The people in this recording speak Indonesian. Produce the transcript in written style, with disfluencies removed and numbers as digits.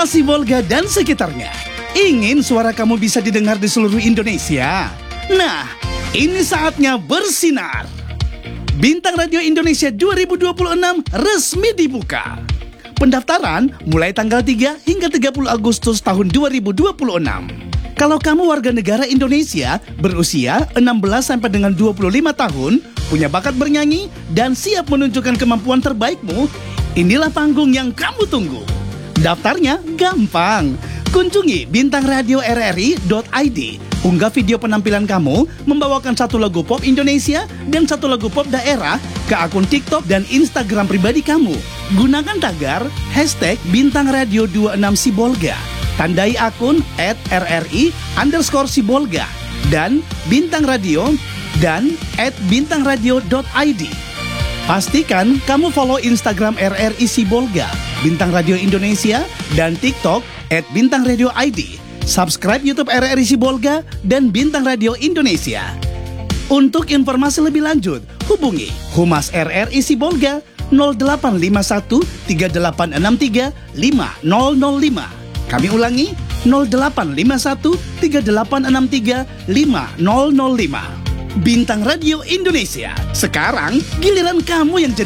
Sibolga dan sekitarnya. Ingin suara kamu bisa didengar di seluruh Indonesia? Nah, ini saatnya bersinar. Bintang Radio Indonesia 2026 resmi dibuka. Pendaftaran mulai tanggal 3 hingga 30 Agustus tahun 2026. Kalau kamu warga negara Indonesia berusia 16 sampai dengan 25 tahun, punya bakat bernyanyi dan siap menunjukkan kemampuan terbaikmu, inilah panggung yang kamu tunggu. Daftarnya gampang. Kunjungi bintangradioRRI.id. Unggah video penampilan kamu membawakan satu lagu pop Indonesia dan satu lagu pop daerah ke akun TikTok dan Instagram pribadi kamu. Gunakan tagar #BintangRadio26 Sibolga. Tandai akun @RRI_Sibolga dan Bintang Radio dan @bintangradio.id. Pastikan kamu follow Instagram RRI Sibolga, Bintang Radio Indonesia, dan TikTok @BintangRadio.id. Subscribe YouTube RRI Sibolga dan Bintang Radio Indonesia. Untuk informasi lebih lanjut, hubungi Humas RRI Sibolga 0851 3863 5005. Kami ulangi 0851 3863 5005. Bintang Radio Indonesia. Sekarang giliran kamu yang jadi